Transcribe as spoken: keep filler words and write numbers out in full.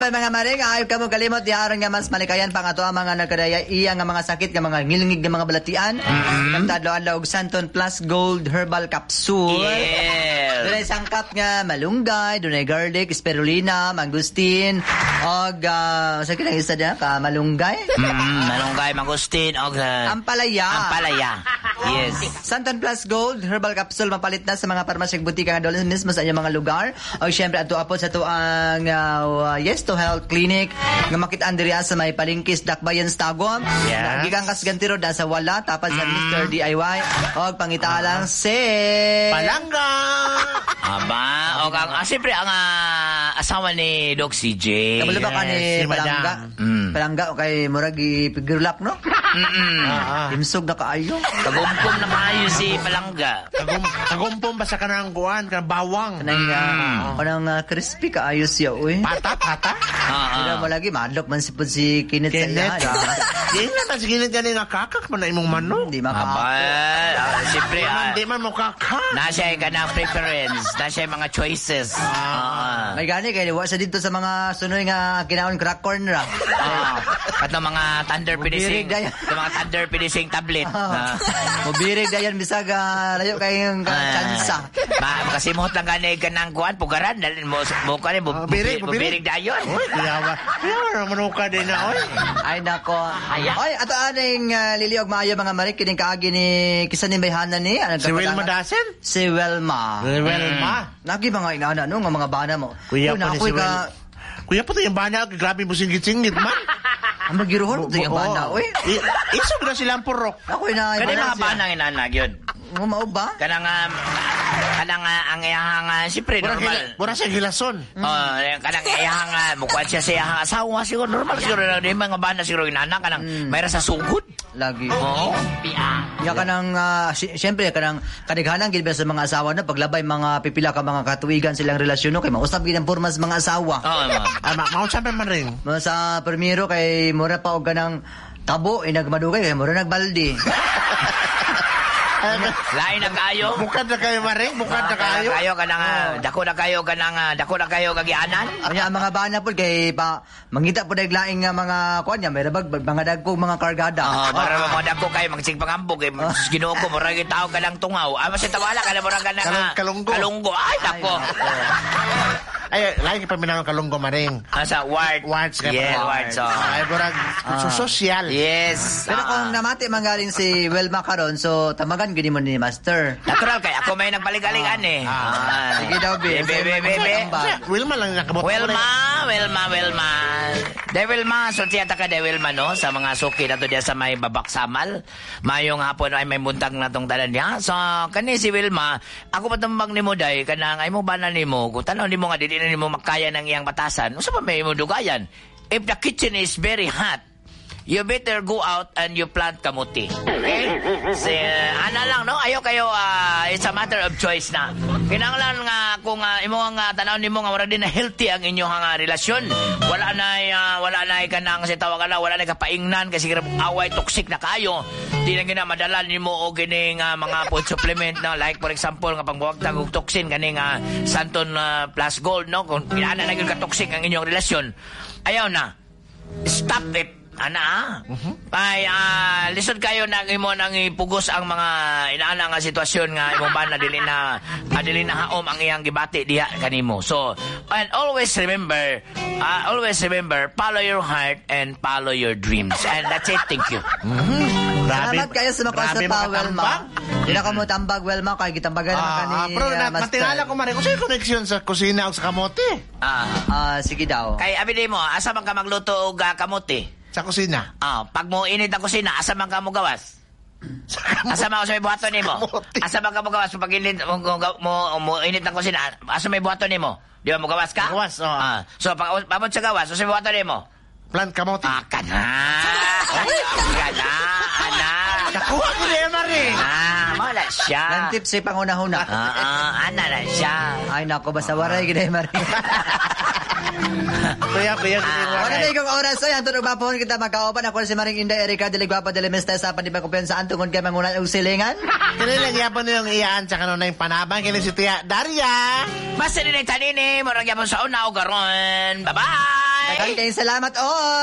Mga maring, ayaw ka mo kalimot, diaran nga mas malikayan pang ato ang mga nagkadaya iya nga mga sakit, nga mga ngilingig nga mga balatian. Mm-hmm. Nagtadloan-la og Santon Plus Gold Herbal Capsule. Yes. Doon ay sangkap nga malunggay, doon ay garlic, spirulina, mangustin, og, uh, sa kinang isa na ka, malunggay. Mm, malunggay, mangustin, og, uh, ampalaya. Ampalaya. Yes. Santon Plus Gold Herbal Capsule, mapalit na sa mga parmasyang butika nga doon mismo sa inyong mga lugar. O syempre, ato apod sa ito ang, uh, yes, to Health Clinic nga makitaan diri sa may palingkis Dakbayan Tagum. Yes. Gikan kas gantiro da sa wala tapos sa mm. Mister D I Y og pangitalang uh, si Palangga. Aba, og ang ah, siyempre ang uh, asawa ni Doc C J. Kabalo ba ka ni si Palangga? Mm. Palangga o kay murag ipigirlap no? Mm. Ah, ah. Imsog na kaayo. Kagumpom na maayo si Palangga. Kagum kagumpom ba sa kanang kuan, kanang bawang. Kanang uh, kanang uh, crispy kaayo siya uy. Pata, pata. Ah, Hindi mo lagi, madlok man si, si Kenneth sa Kenneth. iya. Di naman si Kenneth yan nga kakak man na imong manok. Hindi Aba, makakapos. ah, siyempre, ah, Di man mo kakak. nasa ka ng preference, nasa mga choices. Ah. May gani, kaya liwa sa dito sa mga sunoy nga kinaon crack corn ra. Ah. At ng mga thunder finishing, Mubirig dayan. ng mga thunder finishing tablet. Ah. Mubirig dayan, bisag uh, layo kayong uh, tsansa. Ma, kasi mo lang ganay ka ng kuhan, pugaran, dalhin mo, mo ka rin, Ah, birig, bubirig dayon. Uy, kuyawa. Kuyawa, manuka din na, oy. Ay, nako. Aya. Oy, ato aning uh, liliog maayo mga marik, kining kaagi ni, kisa ni bayhanan ni. Ano, Si Wilma Dasen? Si Wilma. Si Wilma. Lagi mga inana, no, nga mga bana mo. Kuya Uy, pa ni nakoy si Wilma. Kuya pa to yung bana, grabe mo singgit-singgit man. Ang magiruhon ito yung bana, uy. Isog na silang purok. Ako'y na, Kani mga banang inanag yun. Mumao ba? Kanang, um, kanang uh, ang iyahang, uh, siyempre, Mura normal. hila- Mura siya hilason. Oh, kanang iyahang, uh, mukha siya sa iyahang asawa, siguro, normal siguro, na yung mga bana siguro inanak, kanang, Mm. mayroon sa sugod. Lagi. Oo. Ya kanang uh, si- siyempre kanang kadighanan gid ba sa mga asawa na paglabay mga pipila ka mga katuigan silang relasyon no kay mausab gid ang pormas mga asawa. Oo, ma. Ah, ma maon sabi man rin. Mga sa primero kay mura pa og kanang tabo ay nagmadugay kay mura nagbaldi. Lain na kayo. Bukad na kayo, Maring. Bukad na kayo. Kayo ka nang, uh, dako na kayo ka nang, uh, dako na kayo kagianan. Kanya ang mga bana po kay pa mangita po daglaing nga mga kuan nya may rabag mga dagkog mga kargada. Oo, para mga dako kayo magsig pangambog kay Ginoo ko murag tao ka lang tungaw. Ah, mas tawala ka na murag ka nang Kalung- kalunggo. Kalunggo. Ay, dako. Ay, lagi pa minang kalunggo, Maring. Asa ward. Wards ka Yeah, wards. Oh. Ay, burag, social. Yes. Pero ah. kung namati mangaling si Wilma karon so tamagan gid mo ni Master. Natural kay ako may nagbalik-alikan eh. Ah, sige daw, be. Be, be, be, be. Wilma lang nakabot. Wilma, Wilma, Wilma. De Wilma, so tiyata ka de Wilma, no? Sa mga suki na to diya sa may babaksamal. Mayong hapon ay may buntag na tong tanan niya. So, kani si Wilma, ako patambag ni mo, day, kanang ay mo ba na ni mo, kung tanaw ni mo nga, di na ni mo makaya ng iyang batasan, ano sa pa may mo dugayan? If the kitchen is very hot, you better go out and you plant kamuti. Okay? So, uh, ana lang, no? Ayaw kayo, uh, it's a matter of choice na. Kinanglan nga, kung uh, imo nga tanaw nimo nga wala din na healthy ang inyong uh, relasyon. Wala na, uh, wala na kanang si tawag na, wala na kapaingnan kasi away toxic na kayo. Di na gina madala nimo o gining uh, mga food supplement na like for example nga pangbuwagtag og toxin kaning uh, Santon uh, Plus Gold, no? Kung inaana na gyud ka toxic ang inyong relasyon. Ayaw na. Stop it. Ana, uh-huh. Ay, uh, lisod kayo nang imo nang ipugos ang mga inaana nga sitwasyon nga imong ba na dili na uh, dili na haom ang iyang gibati diha kanimo. So, and always remember, uh, always remember, follow your heart and follow your dreams. And that's it. Thank you. Mm-hmm. Salamat kayo sa mga sa pa, Wilma. Di na ka mo tambag, Wilma, kaya gitambagan naman ka ni Ah, pero uh, na, Master. matingala ko, Maring. Kung sa'yo connection sa kusina o sa kamote? Ah, Ah, sige daw. kay abili mo, asa man ka magluto og uh, kamote? Sa kusina? Ah, pag mo init ang kusina, asa man ka mo gawas? Asa man ka sa may buhaton nimo? Kamote. Asa man ka mo gawas pag init mo, mo, mo init ang kusina? Asa may buhaton nimo? Di ba mo gawas ka? Gawas, oh. Ah, so pag pamod sa gawas, asa may buhaton nimo? Plant kamote? Ah, kana. Kana, ana. Nakuha ko niya, Maring. Ah, wala siya. Ang tips ay panguna-huna. Ah, ah, ana na siya. Ay, nako, basta waray gina, Maria. Kuya, kuya, Wala na ikong oras ay ang tunog mapon kita magkaopan ako si Maring Inday Erika Dili Guapa Dili Mesta sa panibang kumpiyansaan tungod kay mangunan og silingan. Kini lang yapon yung iyaan sa kanunay panabang kini si Tia Daria. Basta din ay tanini, murag yapon sa una o garon. Bye-bye! Daghang kayong salamat, oh!